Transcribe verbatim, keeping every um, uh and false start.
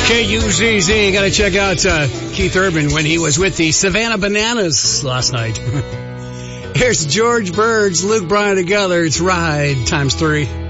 K U Z Z, gotta check out uh, Keith Urban when he was with the Savannah Bananas last night. Here's George Bird's Luke Bryan together. It's Ride times three.